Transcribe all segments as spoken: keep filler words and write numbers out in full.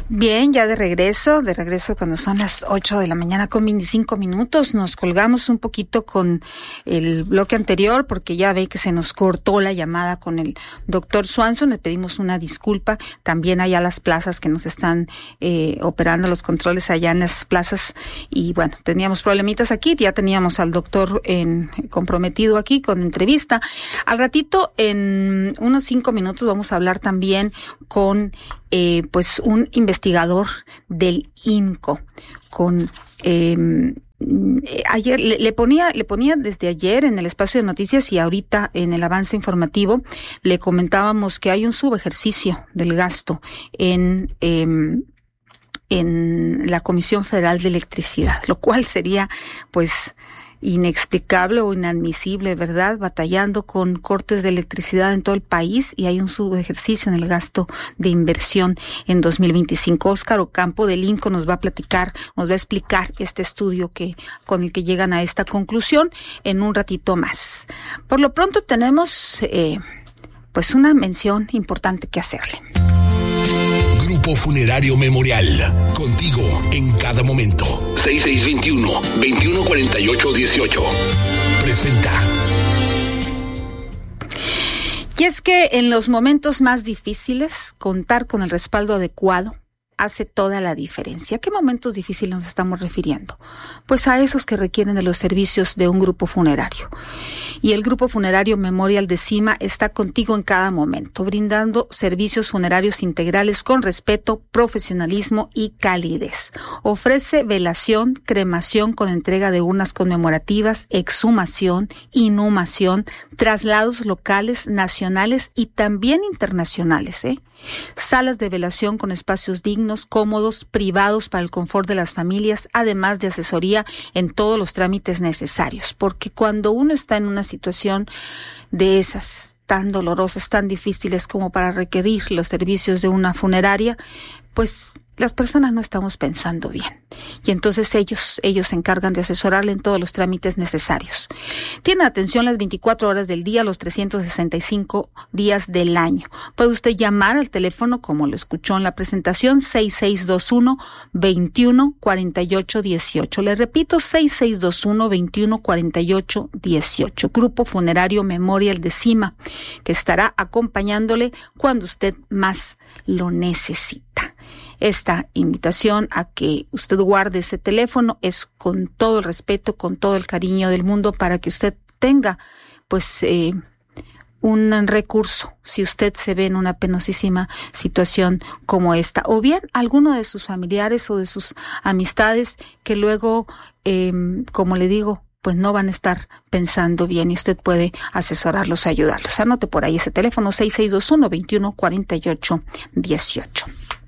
Bien, ya de regreso, de regreso cuando son las ocho de la mañana con veinticinco minutos. Nos colgamos un poquito con el bloque anterior porque ya ve que se nos cortó la llamada con el doctor Swanson. Le pedimos una disculpa. También allá las plazas que nos están eh, operando los controles allá en las plazas. Y bueno, teníamos problemitas aquí. Ya teníamos al doctor en, comprometido aquí con entrevista. Al ratito, en unos cinco minutos, vamos a hablar también con Eh, pues un investigador del I N C O con eh, ayer le, le ponía le ponía desde ayer en el espacio de noticias y ahorita en el avance informativo le comentábamos que hay un subejercicio del gasto en eh, en la Comisión Federal de Electricidad, lo cual sería pues inexplicable o inadmisible, ¿verdad? Batallando con cortes de electricidad en todo el país y hay un subejercicio en el gasto de inversión en dos mil veinticinco. Óscar Ocampo del I N C O nos va a platicar, nos va a explicar este estudio que con el que llegan a esta conclusión en un ratito más. Por lo pronto tenemos eh, pues una mención importante que hacerle. Grupo Funerario Memorial, contigo en cada momento. seis seis dos uno, veintiuno cuarenta y ocho dieciocho. Presenta. Y es que en los momentos más difíciles, contar con el respaldo adecuado hace toda la diferencia. ¿A qué momentos difíciles nos estamos refiriendo? Pues a esos que requieren de los servicios de un grupo funerario. Y el Grupo Funerario Memorial de Cima está contigo en cada momento, brindando servicios funerarios integrales con respeto, profesionalismo y calidez. Ofrece velación, cremación con entrega de urnas conmemorativas, exhumación, inhumación, traslados locales, nacionales y también internacionales, ¿eh? Salas de velación con espacios dignos, cómodos, privados para el confort de las familias, además de asesoría en todos los trámites necesarios. Porque cuando uno está en una situación de esas tan dolorosas, tan difíciles como para requerir los servicios de una funeraria, pues las personas no estamos pensando bien. Y entonces ellos, ellos se encargan de asesorarle en todos los trámites necesarios. Tienen atención las veinticuatro horas del día, los trescientos sesenta y cinco días del año. Puede usted llamar al teléfono, como lo escuchó en la presentación, seis seis dos uno, veintiuno cuarenta y ocho dieciocho. Le repito, seis seis dos uno, veintiuno cuarenta y ocho dieciocho. Grupo Funerario Memorial de Cima, que estará acompañándole cuando usted más lo necesita. Esta invitación a que usted guarde ese teléfono es con todo el respeto, con todo el cariño del mundo para que usted tenga pues eh, un recurso si usted se ve en una penosísima situación como esta, o bien alguno de sus familiares o de sus amistades que luego, eh, como le digo, pues no van a estar pensando bien y usted puede asesorarlos, ayudarlos. Anote por ahí ese teléfono seis seis dos uno, veintiuno cuarenta y ocho dieciocho.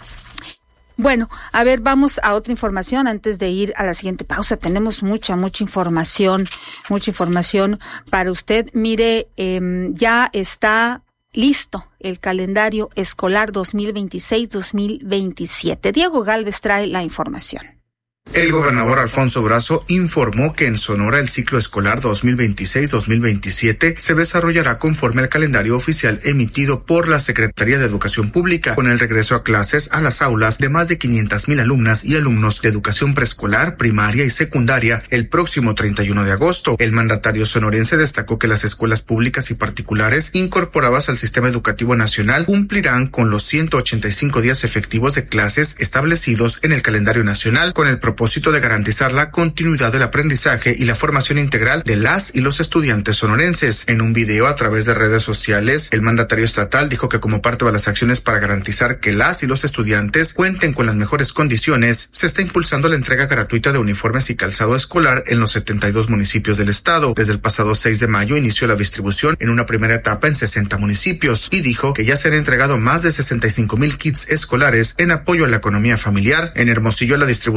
Bueno, a ver, vamos a otra información antes de ir a la siguiente pausa. Tenemos mucha, mucha información, mucha información para usted. Mire, eh, ya está listo el calendario escolar dos mil veintiséis dos mil veintisiete. Diego Gálvez trae la información. El gobernador Alfonso Durazo informó que en Sonora el ciclo escolar dos mil veintiséis dos mil veintisiete se desarrollará conforme al calendario oficial emitido por la Secretaría de Educación Pública, con el regreso a clases a las aulas de más de quinientas mil alumnas y alumnos de educación preescolar, primaria y secundaria el próximo treinta y uno de agosto. El mandatario sonorense destacó que las escuelas públicas y particulares incorporadas al sistema educativo nacional cumplirán con los ciento ochenta y cinco días efectivos de clases establecidos en el calendario nacional, con el propósito de garantizar la continuidad del aprendizaje y la formación integral de las y los estudiantes sonorenses. En un video a través de redes sociales, el mandatario estatal dijo que como parte de las acciones para garantizar que las y los estudiantes cuenten con las mejores condiciones, se está impulsando la entrega gratuita de uniformes y calzado escolar en los setenta y dos municipios del estado. Desde el pasado seis de mayo inició la distribución en una primera etapa en sesenta municipios y dijo que ya se han entregado más de sesenta y cinco mil kits escolares en apoyo a la economía familiar. En Hermosillo la distribución se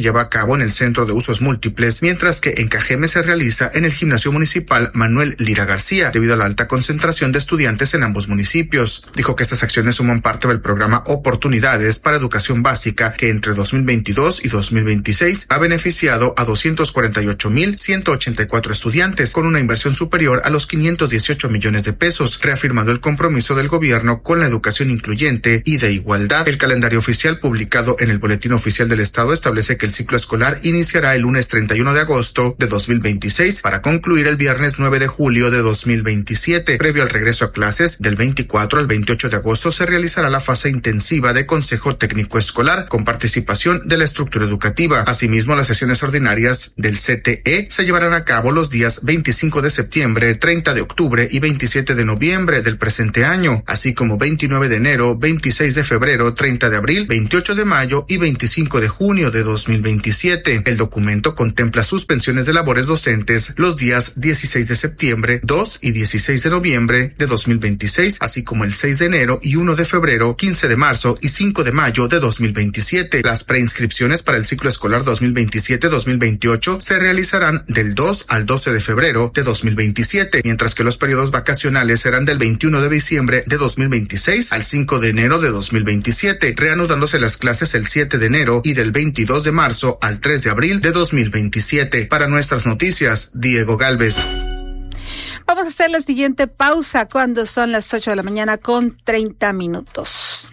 lleva a cabo en el Centro de Usos Múltiples, mientras que en Cajeme se realiza en el Gimnasio Municipal Manuel Lira García, debido a la alta concentración de estudiantes en ambos municipios. Dijo que estas acciones suman parte del programa Oportunidades para Educación Básica, que entre dos mil veintidós y dos mil veintiséis ha beneficiado a doscientos cuarenta y ocho mil ciento ochenta y cuatro estudiantes, con una inversión superior a los quinientos dieciocho millones de pesos, reafirmando el compromiso del gobierno con la educación incluyente y de igualdad. El calendario oficial publicado en el Boletín Oficial del Estado establece que el ciclo escolar iniciará el lunes treinta y uno de agosto de dos mil veintiséis para concluir el viernes nueve de julio de dos mil veintisiete. Previo al regreso a clases, del veinticuatro al veintiocho de agosto se realizará la fase intensiva de Consejo Técnico Escolar con participación de la estructura educativa. Asimismo, las sesiones ordinarias del C T E se llevarán a cabo los días veinticinco de septiembre, treinta de octubre y veintisiete de noviembre del presente año, así como veintinueve de enero, veintiséis de febrero, treinta de abril, veintiocho de mayo y veinticinco de junio de dos mil veintisiete. El documento contempla suspensiones de labores docentes los días dieciséis de septiembre, dos y dieciséis de noviembre de dos mil veintiséis, así como el seis de enero y uno de febrero, quince de marzo y cinco de mayo de dos mil veintisiete. Las preinscripciones para el ciclo escolar dos mil veintisiete dos mil veintiocho se realizarán del dos al doce de febrero de dos mil veintisiete, mientras que los periodos vacacionales serán del veintiuno de diciembre de dos mil veintiséis al cinco de enero de dos mil veintisiete, reanudándose las clases el siete de enero y del veintidós de marzo al tres de abril de dos mil veintisiete. Para nuestras noticias, Diego Galvez. Vamos a hacer la siguiente pausa cuando son las ocho de la mañana con treinta minutos.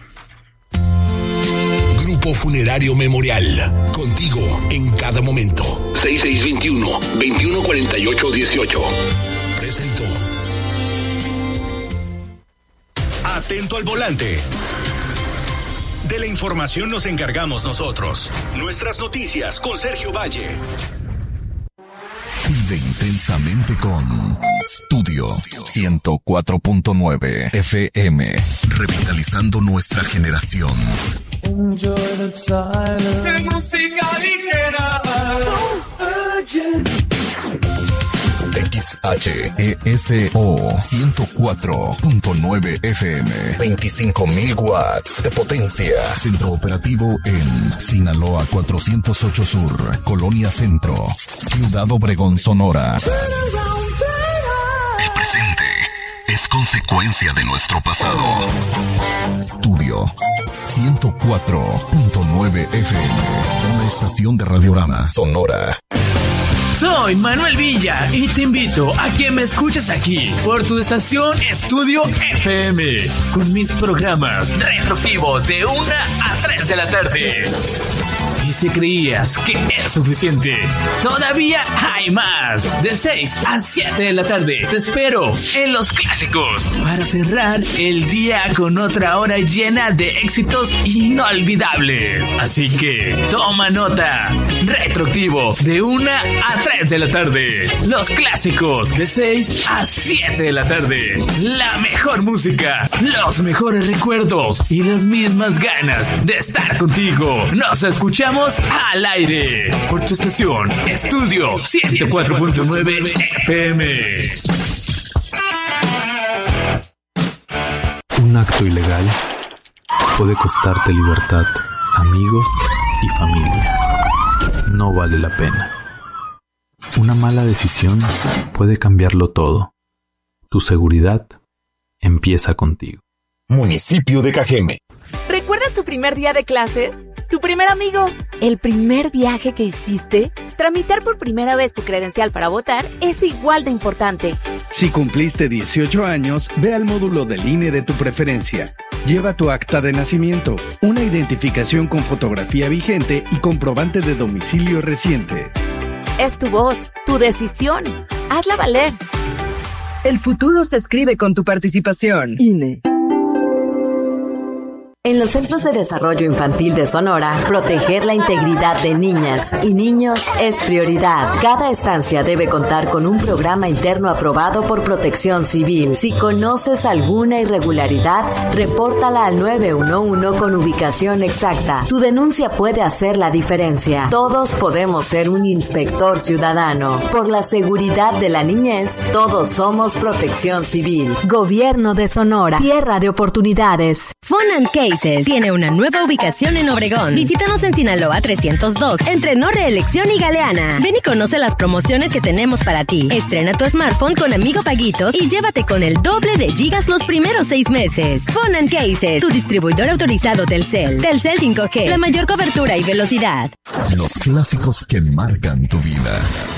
Grupo Funerario Memorial, contigo en cada momento. seis seis dos uno, veintiuno cuarenta y ocho dieciocho. Presentó. Atento al volante. De la información nos encargamos nosotros. Nuestras noticias con Sergio Valle. Vive intensamente con Studio ciento cuatro punto nueve F M, revitalizando nuestra generación. Enjoy the silence. De música ligera. X H E S O ciento cuatro punto nueve F M, veinticinco mil watts de potencia. Centro operativo en Sinaloa cuatrocientos ocho Sur, Colonia Centro, Ciudad Obregón, Sonora. El presente es consecuencia de nuestro pasado. Estudio ciento cuatro punto nueve F M, una estación de Radiorama Sonora. Soy Manuel Villa y te invito a que me escuches aquí por tu estación Estudio F M con mis programas retroactivos de una a tres de la tarde. Y si creías que es suficiente, todavía hay más. De seis a siete de la tarde te espero en Los Clásicos para cerrar el día con otra hora llena de éxitos inolvidables. Así que toma nota. Retroactivo de una a tres de la tarde. Los Clásicos de seis a siete de la tarde. La mejor música, los mejores recuerdos y las mismas ganas de estar contigo. Nos escuchamos al aire por tu estación Estudio ciento cuatro punto nueve F M. Un acto ilegal puede costarte libertad, amigos y familia. No vale la pena. Una mala decisión puede cambiarlo todo. Tu seguridad empieza contigo. Municipio de Cajeme. ¿Recuerdas tu primer día de clases? ¿Tu primer amigo? ¿El primer viaje que hiciste? Tramitar por primera vez tu credencial para votar es igual de importante. Si cumpliste dieciocho años, ve al módulo del I N E de tu preferencia. Lleva tu acta de nacimiento, una identificación con fotografía vigente y comprobante de domicilio reciente. Es tu voz, tu decisión. Hazla valer. El futuro se escribe con tu participación. I N E. En los Centros de Desarrollo Infantil de Sonora, proteger la integridad de niñas y niños es prioridad. Cada estancia debe contar con un programa interno aprobado por Protección Civil. Si conoces alguna irregularidad, repórtala al nueve uno uno con ubicación exacta. Tu denuncia puede hacer la diferencia. Todos podemos ser un inspector ciudadano. Por la seguridad de la niñez, todos somos Protección Civil. Gobierno de Sonora. Tierra de oportunidades. Fun and Cake Cases tiene una nueva ubicación en Obregón. Visítanos en Sinaloa trescientos dos, entre No Reelección y Galeana. Ven y conoce las promociones que tenemos para ti. Estrena tu smartphone con Amigo Paguitos y llévate con el doble de gigas los primeros seis meses. Phone and Cases, tu distribuidor autorizado Telcel. Telcel cinco G, la mayor cobertura y velocidad. Los clásicos que marcan tu vida.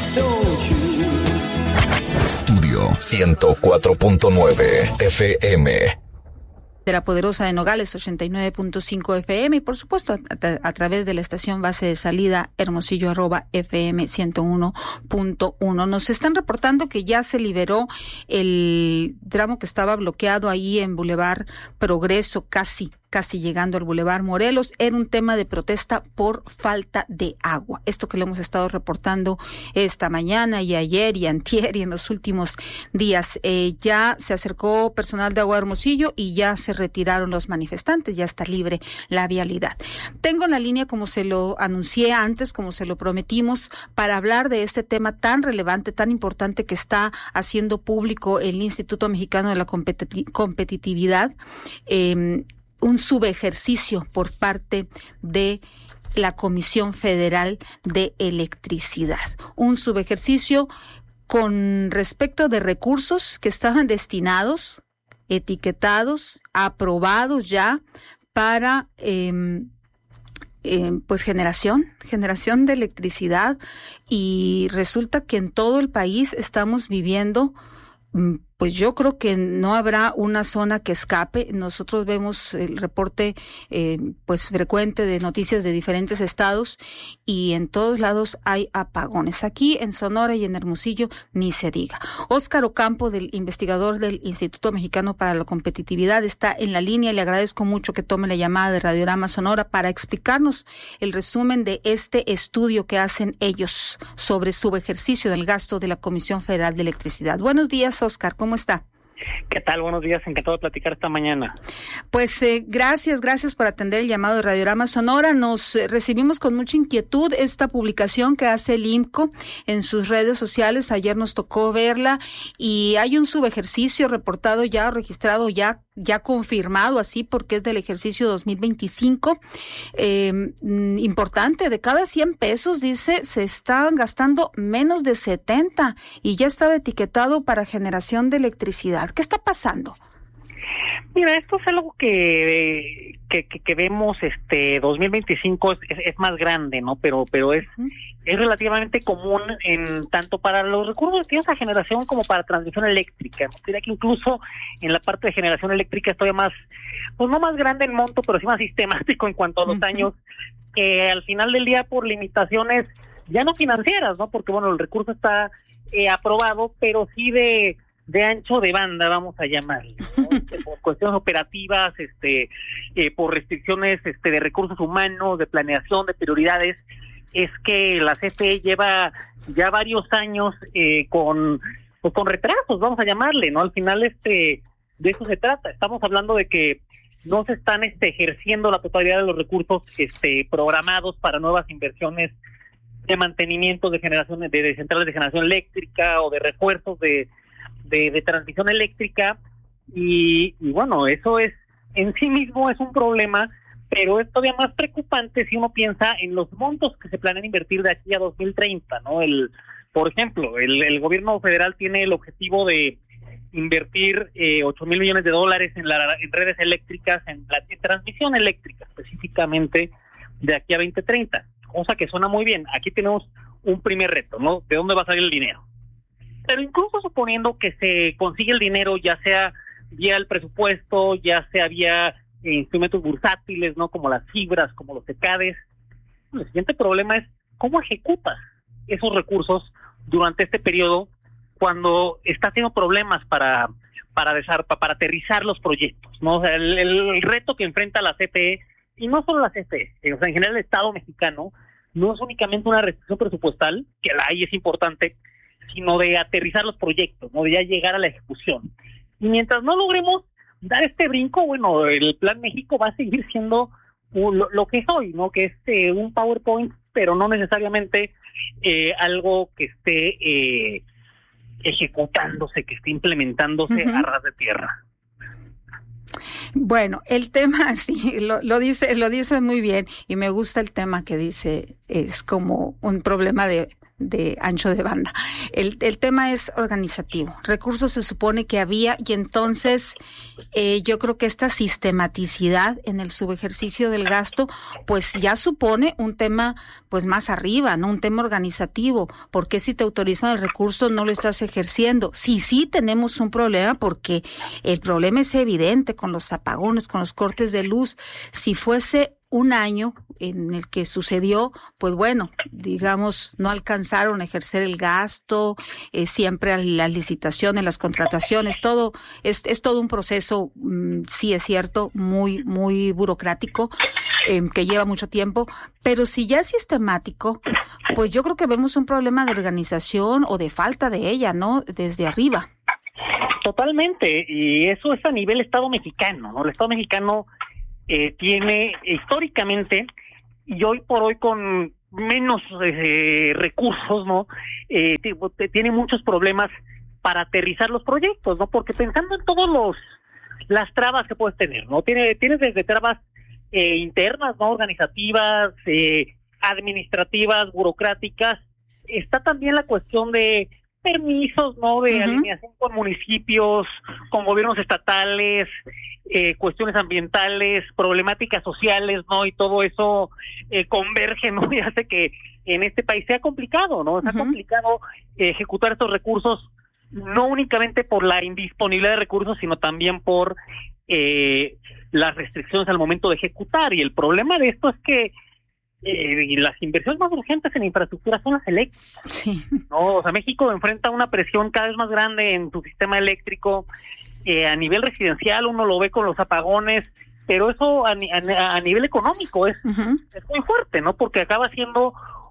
Estudio ciento cuatro punto nueve F M. De la poderosa de Nogales, ochenta y nueve punto cinco F M, y por supuesto a, a, a través de la estación base de salida Hermosillo arroba F M ciento uno punto uno. Nos están reportando que ya se liberó el tramo que estaba bloqueado ahí en Boulevard Progreso, casi casi llegando al Boulevard Morelos. Era un tema de protesta por falta de agua. Esto que le hemos estado reportando esta mañana y ayer y antier y en los últimos días. Eh, ya se acercó personal de Agua Hermosillo y ya se retiraron los manifestantes. Ya está libre la vialidad. Tengo en la línea, como se lo anuncié antes, como se lo prometimos, para hablar de este tema tan relevante, tan importante que está haciendo público el Instituto Mexicano de la Competi- Competitividad. Eh, un subejercicio por parte de la Comisión Federal de Electricidad. Un subejercicio con respecto de recursos que estaban destinados, etiquetados, aprobados ya para eh, eh, pues generación, generación de electricidad, y resulta que en todo el país estamos viviendo, pues yo creo que no habrá una zona que escape. Nosotros vemos el reporte eh, pues frecuente de noticias de diferentes estados y en todos lados hay apagones. Aquí en Sonora y en Hermosillo ni se diga. Óscar Ocampo, del investigador del Instituto Mexicano para la Competitividad, está en la línea y le agradezco mucho que tome la llamada de Radiorama Sonora para explicarnos el resumen de este estudio que hacen ellos sobre subejercicio del gasto de la Comisión Federal de Electricidad. Buenos días, Óscar. ¿Cómo está? ¿Qué tal? Buenos días, encantado de platicar esta mañana. Pues eh, gracias, gracias por atender el llamado de Radiorama Sonora. Nos eh, recibimos con mucha inquietud esta publicación que hace el I M C O en sus redes sociales. Ayer nos tocó verla y hay un subejercicio reportado ya, registrado ya, ya confirmado así porque es del ejercicio dos mil veinticinco. Eh, importante, de cada cien pesos, dice, se estaban gastando menos de setenta y ya estaba etiquetado para generación de electricidad. ¿Qué está pasando? Mira, esto es algo que que, que, que vemos, este dos mil veinticinco es, es, es más grande, ¿no? Pero pero es uh-huh. es relativamente común en tanto para los recursos que esa generación como para transmisión eléctrica. Diría que incluso en la parte de generación eléctrica estoy más, pues no más grande en monto, pero sí más sistemático en cuanto a los uh-huh. años, que al final del día por limitaciones ya no financieras, ¿no? Porque bueno, el recurso está eh, aprobado, pero sí de de ancho de banda, vamos a llamarlo, ¿no? Este, por cuestiones operativas, este, eh, por restricciones este, de recursos humanos, de planeación, de prioridades, es que la C F E lleva ya varios años eh, con, pues, con retrasos, vamos a llamarle, ¿no? Al final este de eso se trata. Estamos hablando de que no se están este, ejerciendo la totalidad de los recursos este, programados para nuevas inversiones de mantenimiento de generaciones de, de centrales de generación eléctrica o de refuerzos de De, de transmisión eléctrica y, y bueno, eso es en sí mismo es un problema, pero es todavía más preocupante si uno piensa en los montos que se planean invertir de aquí a dos mil treinta, ¿no? El, por ejemplo, el, el gobierno federal tiene el objetivo de invertir eh, ocho mil millones de dólares en, la, en redes eléctricas, en la en transmisión eléctrica específicamente de aquí a veinte treinta, cosa que suena muy bien. Aquí tenemos un primer reto, ¿no? ¿De dónde va a salir el dinero? Pero incluso suponiendo que se consigue el dinero, ya sea vía el presupuesto, ya sea vía eh, instrumentos bursátiles, ¿no? Como las fibras, como los ECADES, el siguiente problema es cómo ejecutas esos recursos durante este periodo cuando está teniendo problemas para para, desar, para aterrizar los proyectos, ¿no? O sea, el, el, el reto que enfrenta la C F E, y no solo la C F E, o sea, en general el Estado mexicano, no es únicamente una restricción presupuestal, que la hay es importante, sino de aterrizar los proyectos, ¿no? De ya llegar a la ejecución. Y mientras no logremos dar este brinco, bueno, el Plan México va a seguir siendo un, lo, lo que es hoy, ¿no? Que es eh, un PowerPoint, pero no necesariamente eh, algo que esté eh, ejecutándose, que esté implementándose uh-huh. a ras de tierra. Bueno, el tema, sí, lo, lo dice, lo dice muy bien, y me gusta el tema que dice, es como un problema de de ancho de banda. El, el tema es organizativo. Recursos se supone que había, y entonces eh, yo creo que esta sistematicidad en el subejercicio del gasto pues ya supone un tema pues más arriba, ¿no? Un tema organizativo. ¿Por qué si te autorizan el recurso no lo estás ejerciendo? Sí, sí tenemos un problema, porque el problema es evidente con los apagones, con los cortes de luz. Si fuese un año en el que sucedió, pues bueno, digamos, no alcanzaron a ejercer el gasto, eh, siempre las licitaciones, las contrataciones, todo, es, es todo un proceso, mmm, sí es cierto, muy, muy burocrático, eh, que lleva mucho tiempo, pero si ya es sistemático, pues yo creo que vemos un problema de organización o de falta de ella, ¿no? Desde arriba. Totalmente, y eso es a nivel Estado mexicano, ¿no? El Estado mexicano Eh, tiene históricamente, y hoy por hoy con menos eh, recursos, ¿no? Eh, t- tiene muchos problemas para aterrizar los proyectos, ¿no? Porque pensando en todos los las trabas que puedes tener, ¿no? Tiene, tienes desde trabas eh, internas, ¿no? Organizativas, eh, administrativas, burocráticas. Está también la cuestión de permisos, ¿no? De uh-huh. alineación con municipios, con gobiernos estatales, eh, cuestiones ambientales, problemáticas sociales, ¿no? Y todo eso eh, converge, ¿no? Y hace que en este país sea complicado, ¿no? Sea uh-huh. complicado eh, ejecutar estos recursos, no únicamente por la indisponibilidad de recursos, sino también por eh, las restricciones al momento de ejecutar. Y el problema de esto es que Eh, y las inversiones más urgentes en infraestructura son las eléctricas. Sí. No, o sea, México enfrenta una presión cada vez más grande en su sistema eléctrico. Eh, a nivel residencial uno lo ve con los apagones, pero eso a, a, a nivel económico es, uh-huh. es muy fuerte, ¿no? Porque acaba siendo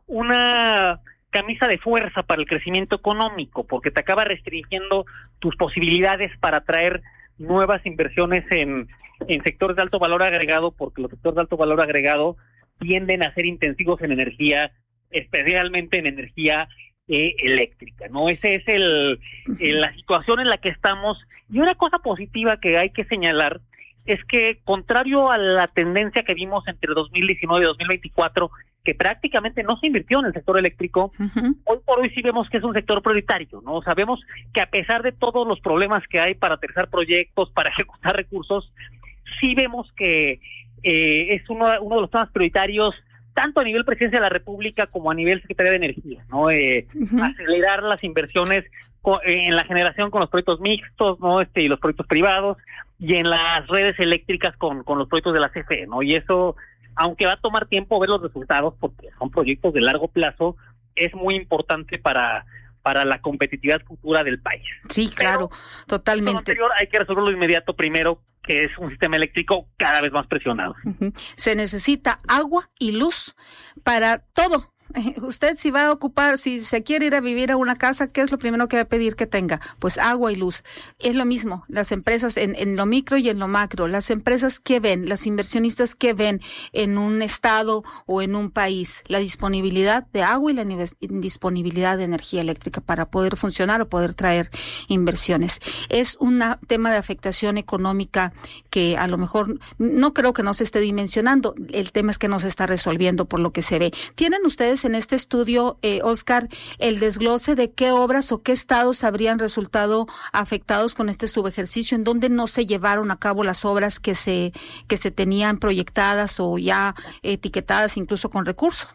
una camisa de fuerza para el crecimiento económico, porque te acaba restringiendo tus posibilidades para atraer nuevas inversiones en, en sectores de alto valor agregado, porque los sectores de alto valor agregado tienden a ser intensivos en energía, especialmente en energía eh, eléctrica, ¿no? Ese es el, el la situación en la que estamos. Y una cosa positiva que hay que señalar es que, contrario a la tendencia que vimos entre dos mil diecinueve y dos mil veinticuatro, que prácticamente no se invirtió en el sector eléctrico, uh-huh. hoy por hoy sí vemos que es un sector prioritario, ¿no? Sabemos que a pesar de todos los problemas que hay para aterrizar proyectos, para ejecutar recursos, sí vemos que Eh, es uno, uno de los temas prioritarios, tanto a nivel Presidencia de la República como a nivel Secretaría de Energía, ¿no? Eh, uh-huh. Acelerar las inversiones co- en la generación con los proyectos mixtos, ¿no? Este, y los proyectos privados, y en las redes eléctricas con, con los proyectos de la C F E, ¿no? Y eso, aunque va a tomar tiempo ver los resultados, porque son proyectos de largo plazo, es muy importante para para la competitividad futura del país. Sí, claro, pero, totalmente. Lo anterior hay que resolverlo de inmediato primero, que es un sistema eléctrico cada vez más presionado. Uh-huh. Se necesita agua y luz para todo. Usted si va a ocupar, si se quiere ir a vivir a una casa, ¿qué es lo primero que va a pedir que tenga? Pues agua y luz. Es lo mismo, las empresas en, en lo micro y en lo macro, las empresas que ven, las inversionistas que ven en un estado o en un país, la disponibilidad de agua y la disponibilidad de energía eléctrica para poder funcionar o poder traer inversiones. Es un tema de afectación económica que a lo mejor no creo que no se esté dimensionando. El tema es que no se está resolviendo por lo que se ve. ¿Tienen ustedes en este estudio, eh, Oscar, el desglose de qué obras o qué estados habrían resultado afectados con este subejercicio, en donde no se llevaron a cabo las obras que se que se tenían proyectadas o ya etiquetadas incluso con recursos?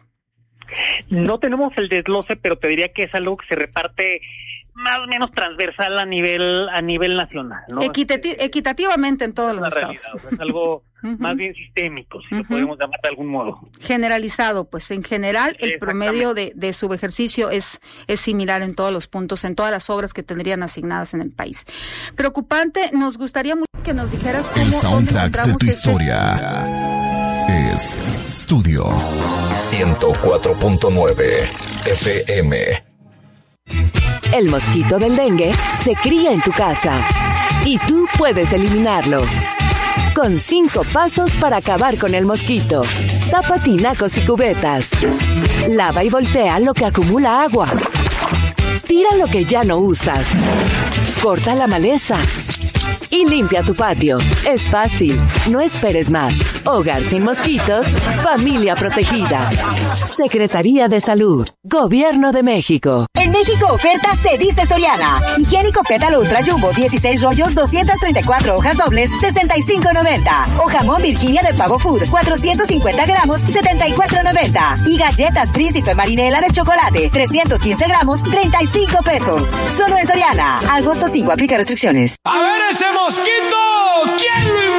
No tenemos el desglose, pero te diría que es algo que se reparte más o menos transversal a nivel a nivel nacional, ¿no? Equitati- equitativamente en todos los estados. Realidad, o sea, es algo uh-huh. más bien sistémico, si uh-huh. lo podemos llamar de algún modo. Generalizado, pues en general el promedio de, de subejercicio es, es similar en todos los puntos, en todas las obras que tendrían asignadas en el país. Preocupante, nos gustaría mucho que nos dijeras cómo... El soundtrack de tu historia este... es Studio ciento cuatro punto nueve F M. El mosquito del dengue se cría en tu casa y tú puedes eliminarlo. Con cinco pasos para acabar con el mosquito. Tapa tinacos y cubetas. Lava y voltea lo que acumula agua. Tira lo que ya no usas. Corta la maleza. y limpia tu patio. Es fácil, no esperes más. Hogar sin mosquitos, familia protegida. Secretaría de Salud, Gobierno de México. En México oferta se dice Soriana. Higiénico Pétalo Ultra Jumbo, dieciséis rollos, doscientas treinta y cuatro hojas dobles, sesenta y cinco noventa. O jamón Virginia de Pavo Food, cuatrocientos cincuenta gramos, setenta y cuatro noventa. Y galletas Príncipe Marinela de chocolate, trescientos quince gramos, treinta y cinco pesos. Solo en Soriana. Agosto cinco, aplica restricciones. A ver ese mosquito, ¿quién lo inventó?